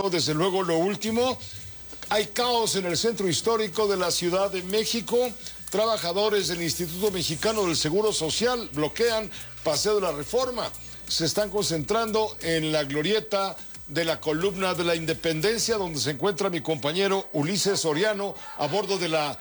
tenemos desde luego lo último. Hay caos en el centro histórico de la Ciudad de México. Trabajadores del Instituto Mexicano del Seguro Social bloquean Paseo de la Reforma. Se están concentrando en la glorieta de la Columna de la Independencia, donde se encuentra mi compañero Ulises Soriano a bordo de la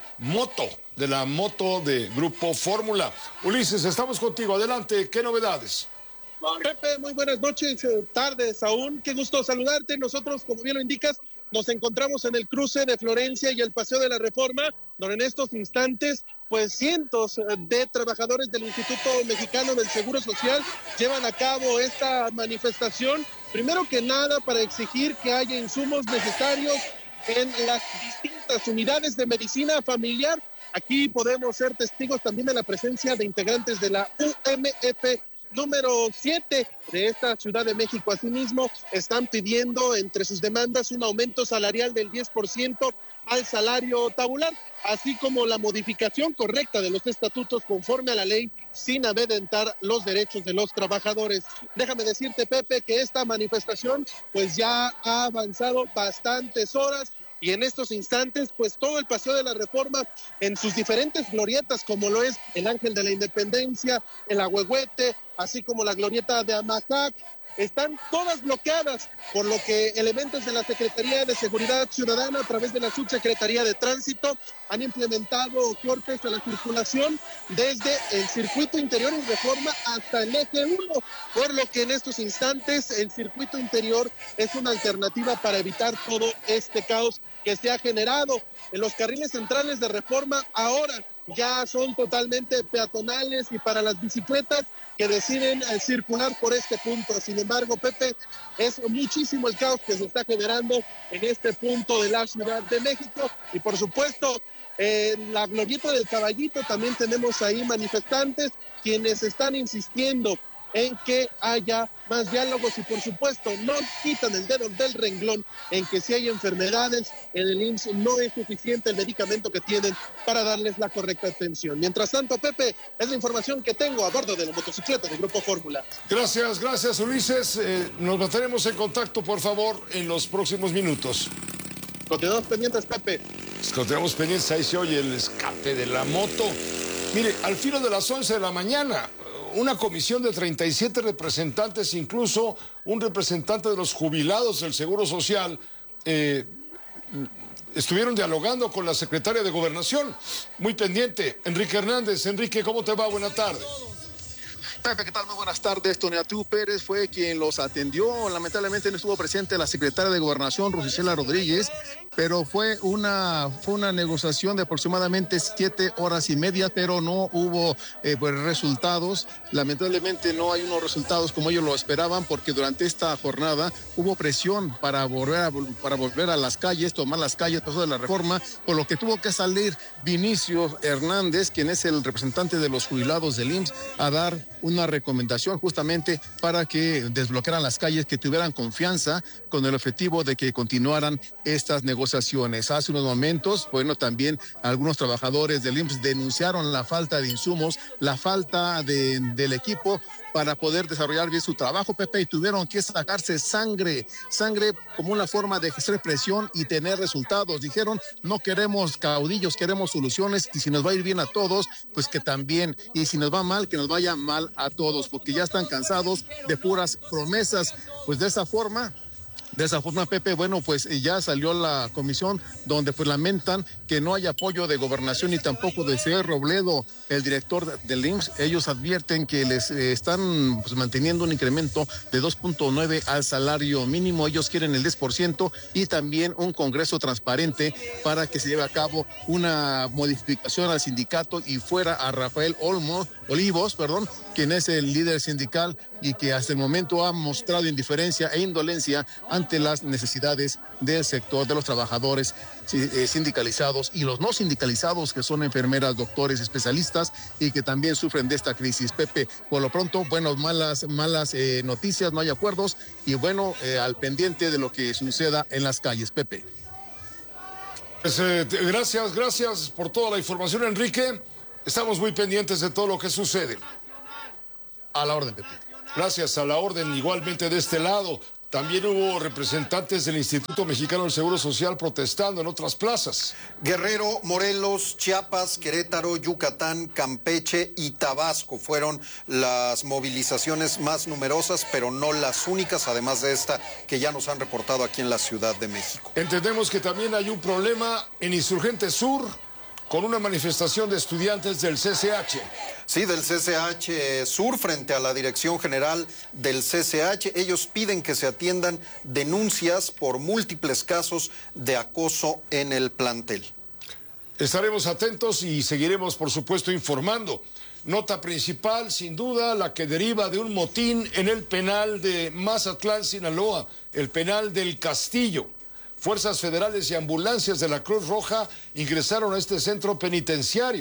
moto de Grupo Fórmula. Ulises, estamos contigo. Adelante, ¿qué novedades? Pepe, muy buenas noches, tardes aún. Qué gusto saludarte. Nosotros, como bien lo indicas, nos encontramos en el cruce de Florencia y el Paseo de la Reforma, donde en estos instantes, pues cientos de trabajadores del Instituto Mexicano del Seguro Social llevan a cabo esta manifestación, primero que nada para exigir que haya insumos necesarios en las distintas unidades de medicina familiar. Aquí podemos ser testigos también de la presencia de integrantes de la UMF número 7 de esta Ciudad de México. Asimismo, están pidiendo entre sus demandas un aumento salarial del 10% al salario tabular, así como la modificación correcta de los estatutos conforme a la ley sin avedentar los derechos de los trabajadores. Déjame decirte, Pepe, que esta manifestación pues ya ha avanzado bastantes horas. Y en estos instantes, pues todo el Paseo de la Reforma en sus diferentes glorietas, como lo es el Ángel de la Independencia, el Ahuehuete, así como la glorieta de Amajac, están todas bloqueadas, por lo que elementos de la Secretaría de Seguridad Ciudadana a través de la Subsecretaría de Tránsito han implementado cortes a la circulación desde el circuito interior en Reforma hasta el eje 1, por lo que en estos instantes el circuito interior es una alternativa para evitar todo este caos que se ha generado. En los carriles centrales de Reforma ahora ya son totalmente peatonales y para las bicicletas que deciden circular por este punto. Sin embargo, Pepe, es muchísimo el caos que se está generando en este punto de la Ciudad de México. Y por supuesto, en la glorieta del Caballito también tenemos ahí manifestantes quienes están insistiendo en que haya más diálogos y por supuesto no quitan el dedo del renglón en que si hay enfermedades en el IMSS no es suficiente el medicamento que tienen para darles la correcta atención. Mientras tanto, Pepe, es la información que tengo a bordo de la motocicleta del Grupo Fórmula. Gracias Ulises. Nos mantenemos en contacto, por favor, en los próximos minutos. Continuamos pendientes, Pepe. Continuamos pendientes, ahí se oye el escape de la moto. Mire, al filo de las 11 de la mañana, una comisión de 37 representantes, incluso un representante de los jubilados del Seguro Social, estuvieron dialogando con la secretaria de Gobernación. Muy pendiente, Enrique Hernández. Enrique, ¿cómo te va? Buena tarde. Pepe, ¿qué tal? Muy buenas tardes. Tonatiuh Pérez fue quien los atendió. Lamentablemente no estuvo presente la secretaria de Gobernación, Rosicela Rodríguez, pero fue una negociación de aproximadamente 7 horas y media, pero no hubo pues resultados. Lamentablemente no hay unos resultados como ellos lo esperaban, porque durante esta jornada hubo presión para volver a las calles, tomar las calles, Paseo de la Reforma, por lo que tuvo que salir Vinicio Hernández, quien es el representante de los jubilados del IMSS, a dar una recomendación justamente para que desbloquearan las calles, que tuvieran confianza con el objetivo de que continuaran estas negociaciones. Hace unos momentos, bueno, también algunos trabajadores del IMSS denunciaron la falta de insumos, la falta del equipo para poder desarrollar bien su trabajo, Pepe, y tuvieron que sacarse sangre como una forma de ejercer presión y tener resultados. Dijeron, no queremos caudillos, queremos soluciones, y si nos va a ir bien a todos, pues que también, y si nos va mal, que nos vaya mal a todos, porque ya están cansados de puras promesas. Pues de esa forma, Pepe, bueno, pues ya salió la comisión donde pues lamentan que no hay apoyo de Gobernación ni tampoco de C. Robledo, el director del IMSS. Ellos advierten que les están pues manteniendo un incremento de 2.9 al salario mínimo. Ellos quieren el 10% y también un congreso transparente para que se lleve a cabo una modificación al sindicato y fuera a Rafael Olivos, quien es el líder sindical y que hasta el momento ha mostrado indiferencia e indolencia ante las necesidades del sector de los trabajadores sindicalizados y los no sindicalizados, que son enfermeras, doctores, especialistas, y que también sufren de esta crisis. Pepe, por lo pronto, bueno, malas noticias, no hay acuerdos, y bueno, al pendiente de lo que suceda en las calles, Pepe. Pues, gracias por toda la información, Enrique. Estamos muy pendientes de todo lo que sucede. A la orden, Pepe. Gracias, a la orden, igualmente de este lado. También hubo representantes del Instituto Mexicano del Seguro Social protestando en otras plazas. Guerrero, Morelos, Chiapas, Querétaro, Yucatán, Campeche y Tabasco fueron las movilizaciones más numerosas, pero no las únicas, además de esta que ya nos han reportado aquí en la Ciudad de México. Entendemos que también hay un problema en Insurgente Sur con una manifestación de estudiantes del CCH. Sí, del CCH Sur, frente a la Dirección General del CCH. Ellos piden que se atiendan denuncias por múltiples casos de acoso en el plantel. Estaremos atentos y seguiremos, por supuesto, informando. Nota principal, sin duda, la que deriva de un motín en el penal de Mazatlán, Sinaloa, el penal del Castillo. Fuerzas federales y ambulancias de la Cruz Roja ingresaron a este centro penitenciario.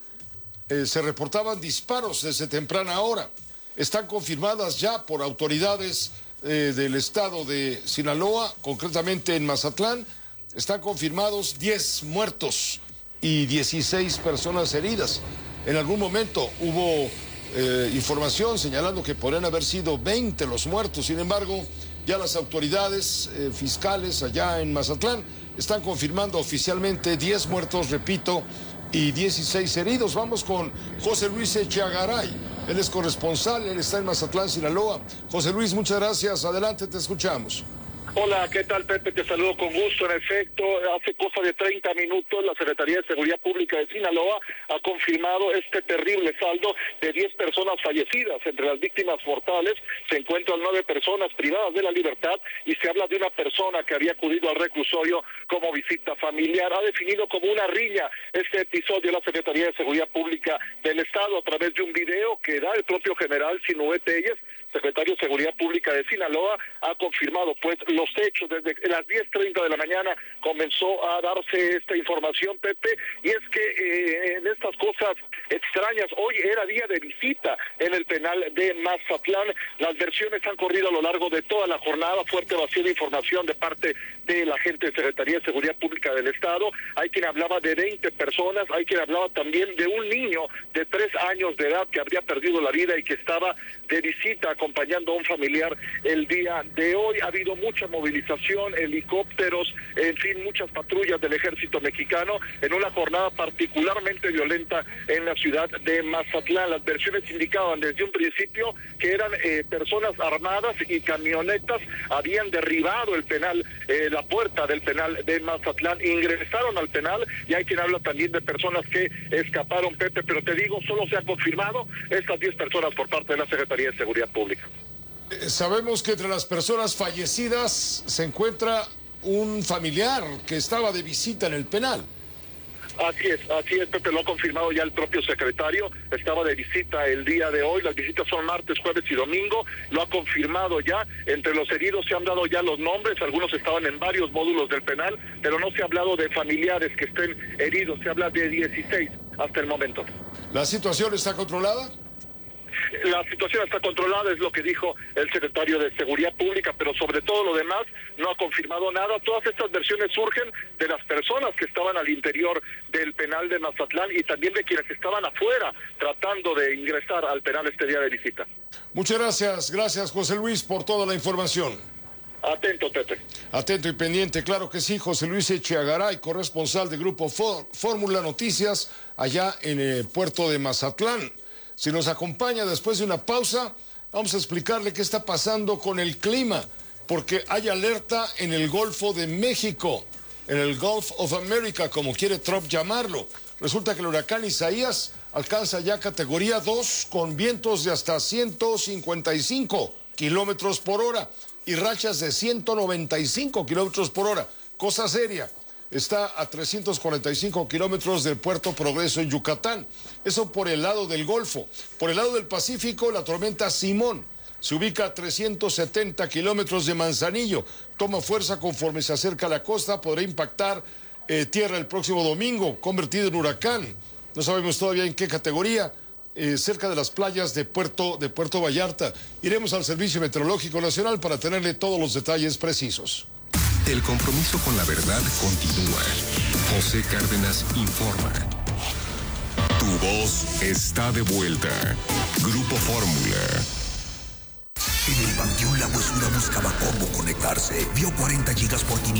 Se reportaban disparos desde temprana hora. Están confirmadas ya por autoridades del estado de Sinaloa, concretamente en Mazatlán. Están confirmados 10 muertos y 16 personas heridas. En algún momento hubo información señalando que podrían haber sido 20 los muertos. Sin embargo, ya las autoridades fiscales allá en Mazatlán están confirmando oficialmente 10 muertos, repito, y 16 heridos. Vamos con José Luis Echeagaray. Él es corresponsal, él está en Mazatlán, Sinaloa. José Luis, muchas gracias. Adelante, te escuchamos. Hola, ¿qué tal, Pepe? Te saludo con gusto. En efecto, hace cosa de 30 minutos la Secretaría de Seguridad Pública de Sinaloa ha confirmado este terrible saldo de 10 personas fallecidas. Entre las víctimas mortales se encuentran 9 personas privadas de la libertad y se habla de una persona que había acudido al reclusorio como visita familiar. Ha definido como una riña este episodio la Secretaría de Seguridad Pública del Estado a través de un video que da el propio general Sinué Telles, secretario de Seguridad Pública de Sinaloa. Ha confirmado pues los hechos. Desde las 10:30 de la mañana comenzó a darse esta información, Pepe, y es que en estas cosas extrañas, hoy era día de visita en el penal de Mazatlán. Las versiones han corrido a lo largo de toda la jornada, fuerte vacío de información de parte de la gente de Secretaría de Seguridad Pública del Estado. Hay quien hablaba de 20 personas, hay quien hablaba también de un niño de 3 años de edad que habría perdido la vida y que estaba de visita acompañando a un familiar el día de hoy. Ha habido mucha movilización, helicópteros, en fin, muchas patrullas del ejército mexicano en una jornada particularmente violenta en la ciudad de Mazatlán. Las versiones indicaban desde un principio que eran personas armadas y camionetas habían derribado el penal, la puerta del penal de Mazatlán, ingresaron al penal, y hay quien habla también de personas que escaparon, Pepe, pero te digo, solo se ha confirmado estas 10 personas por parte de la Secretaría de Seguridad Pública. Sabemos que entre las personas fallecidas se encuentra un familiar que estaba de visita en el penal. Así es, Pepe, lo ha confirmado ya el propio secretario, estaba de visita el día de hoy, las visitas son martes, jueves y domingo, lo ha confirmado ya. Entre los heridos se han dado ya los nombres, algunos estaban en varios módulos del penal, pero no se ha hablado de familiares que estén heridos, se habla de 16 hasta el momento. ¿La situación está controlada? La situación está controlada, es lo que dijo el secretario de Seguridad Pública, pero sobre todo lo demás no ha confirmado nada. Todas estas versiones surgen de las personas que estaban al interior del penal de Mazatlán y también de quienes estaban afuera tratando de ingresar al penal este día de visita. Muchas gracias José Luis por toda la información. Atento, Pepe. Atento y pendiente, claro que sí. José Luis Echeagaray, corresponsal del Grupo Fórmula Noticias, allá en el puerto de Mazatlán. Si nos acompaña después de una pausa, vamos a explicarle qué está pasando con el clima, porque hay alerta en el Golfo de México, en el Gulf of America, como quiere Trump llamarlo. Resulta que el huracán Isaías alcanza ya categoría 2 con vientos de hasta 155 kilómetros por hora y rachas de 195 kilómetros por hora. Cosa seria. Está a 345 kilómetros del Puerto Progreso en Yucatán. Eso por el lado del Golfo. Por el lado del Pacífico, la tormenta Simón se ubica a 370 kilómetros de Manzanillo. Toma fuerza conforme se acerca a la costa. Podrá impactar tierra el próximo domingo, convertido en huracán. No sabemos todavía en qué categoría. Cerca de las playas de Puerto Vallarta. Iremos al Servicio Meteorológico Nacional para tenerle todos los detalles precisos. El compromiso con la verdad continúa. José Cárdenas informa. Tu voz está de vuelta. Grupo Fórmula. En el panteón la huesuda buscaba cómo conectarse. Vio 40 gigas por 500.